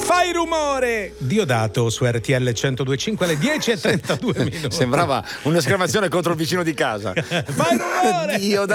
Fai rumore! Diodato su RTL 102.5 alle 10:32 minuti. Sembrava un'esclamazione contro il vicino di casa. Fai rumore! Diodato.